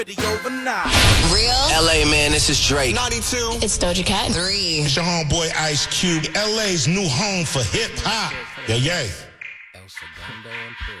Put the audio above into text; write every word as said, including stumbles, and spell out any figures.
Real. L A, man, this is Drake. ninety-two. It's Doja Cat. Three. It's your homeboy Ice Cube, L A's new home for hip hop. Yeah, yeah. El Segundo and Prince.